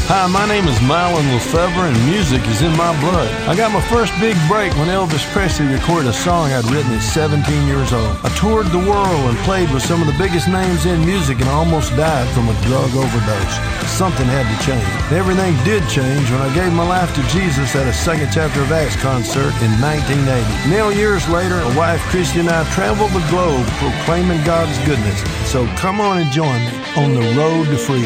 Hi, my name is Mylon Lefevre, and music is in my blood. I got my first big break when Elvis Presley recorded a song I'd written at 17 years old. I toured the world and played with some of the biggest names in music and almost died from a drug overdose. Something had to change. Everything did change when I gave my life to Jesus at a Second Chapter of Acts concert in 1980. Now, years later, my wife Christy and I traveled the globe proclaiming God's goodness. So come on and join me on the road to freedom.